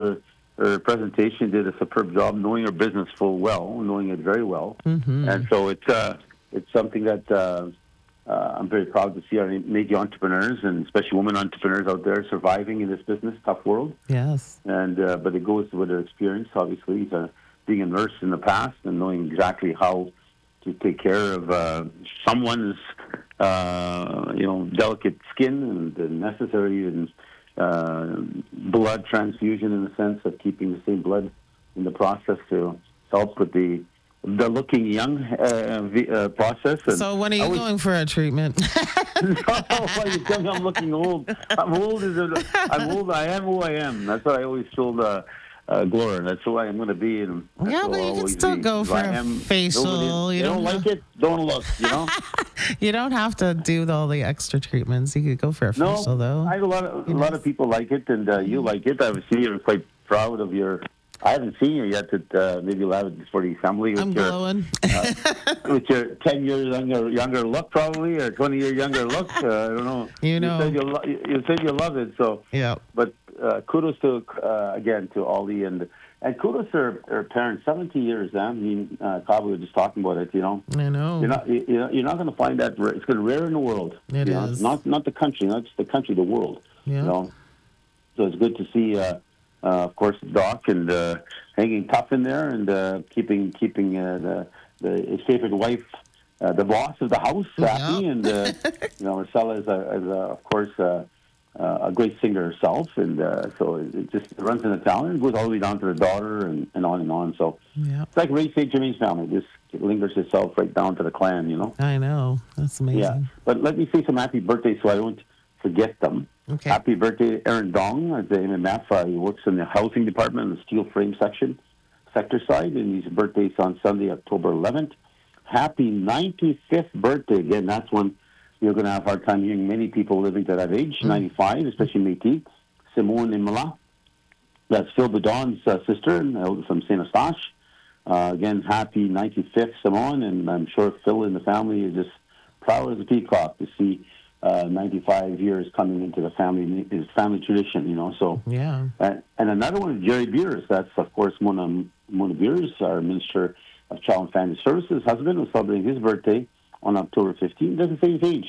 her presentation did a superb job knowing her business full well, knowing it very well. And so it's something that I'm very proud to see our Métis entrepreneurs, and especially women entrepreneurs out there surviving in this business, tough world. Yes. And but it goes with their experience, obviously, being a nurse in the past and knowing exactly how to take care of someone's delicate skin and the necessary blood transfusion, in the sense of keeping the same blood in the process to help with the looking young process. And So when are you going for a treatment? no, you tell me I'm looking old. I'm old. I'm old. I am who I am. That's what I always told Gloria. That's who I am going to be. And Yeah, but you can still go for a facial. They don't like it. Don't look. You don't have to do all the extra treatments. You could go for a facial, though. I have a lot of people like it, and you like it. Obviously, you're quite proud of your. I haven't seen you yet. Maybe you'll have it for the assembly. I'm glowing. With your 10 years younger look, probably, or 20-year younger look. I don't know. You said you love it. So yeah. But kudos to again to Ollie and kudos to her parents. 70 years. I mean, Kaveh was just talking about it. I know. You're not going to find that. It's going to rare in the world. It is. Not the country, not just the country, the world. Yeah. So it's good to see. Of course, Doc and hanging tough in there and keeping his favorite wife, the boss of the house, happy, and Marcella is of course a great singer herself, and so it just runs in the family and goes all the way down to the daughter and on and on. So it's like Ray St. Germain's family, just lingers itself right down to the clan. I know, that's amazing. Yeah, but let me say some happy birthdays so I don't forget them. Okay. Happy birthday, Aaron Dong at the MMF. He works in the housing department in the steel frame sector side, and his birthday's on Sunday, October 11th. Happy 95th birthday. Again, that's one you're going to have a hard time hearing many people living to that age, 95, especially Métis. Simone Imala. That's Phil Bedon's sister from St. Eustache. Again, happy 95th, Simone, and I'm sure Phil and the family is just proud as a peacock to see 95 years coming into his family tradition, so. Yeah. And another one is Jerry Beers. That's, of course, Mona Beers, our Minister of Child and Family Services husband, who's celebrating his birthday on October 15th. Doesn't say his age.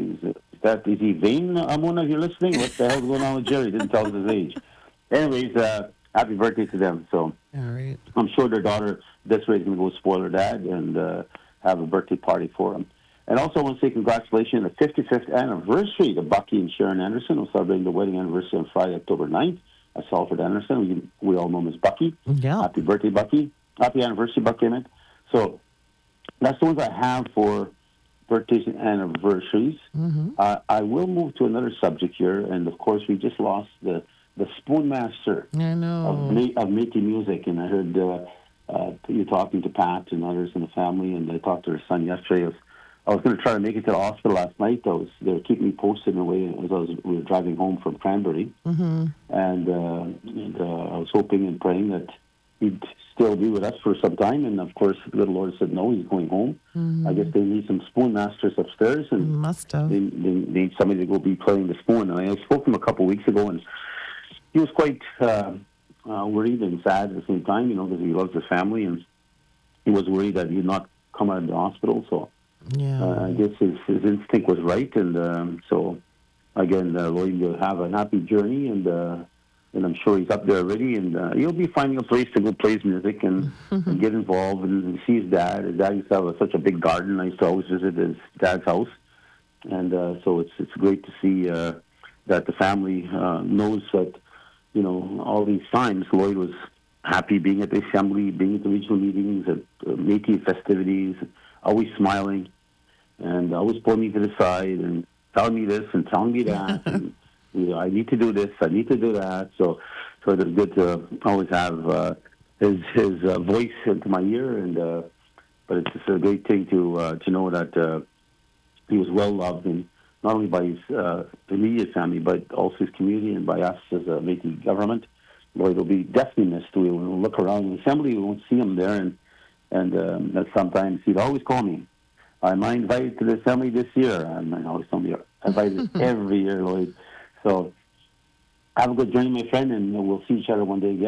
Is he vain, Mona, if you're listening? What the hell's going on with Jerry? Didn't tell us his age. Anyways, happy birthday to them. So all right. I'm sure their daughter, Desiree, is going to go spoil her dad and have a birthday party for him. And also, I want to say congratulations on the 55th anniversary to Bucky and Sharon Anderson, who are celebrating the wedding anniversary on Friday, October 9th at Salford Anderson. We all know him as Bucky. Yeah. Happy birthday, Bucky. Happy anniversary, Bucky, I meant. So that's the ones I have for birthdays and anniversaries. Mm-hmm. I will move to another subject here. And, of course, we just lost the Spoonmaster of Métis music. And I heard you talking to Pat and others in the family, and I talked to her son yesterday. I was going to try to make it to the hospital last night. They were keeping me posted in a way as we were driving home from Cranberry. Mm-hmm. And I was hoping and praying that he'd still be with us for some time. And, of course, the little Lord said, no, he's going home. Mm-hmm. I guess they need some spoonmasters upstairs. And must have. They need somebody to go be playing the spoon. And I spoke to him a couple of weeks ago, and he was quite worried and sad at the same time, because he loves his family. And he was worried that he'd not come out of the hospital. So I guess his instinct was right, and so again, Lloyd will have a happy journey, and I'm sure he's up there already, and he'll be finding a place to go play his music and get involved and see his dad. His dad used to have such a big garden. I used to always visit his dad's house, and so it's great to see that the family knows that all these times Lloyd was happy being at the assembly, being at the regional meetings, at Métis festivities, always smiling, and always pulling me to the side and telling me this and telling me that. And, I need to do this, I need to do that. So it was good to always have his voice into my ear. And but it's just a great thing to know that he was well loved, and not only by his immediate family, but also his community and by us as a Métis government. Lloyd will be definitely missed. We will look around the assembly, we won't see him there, and sometimes he'd always call me. Am I invited to the assembly this year? And I always tell me, invited every year, Lloyd. So Have a good journey, my friend, and we'll see each other one day again.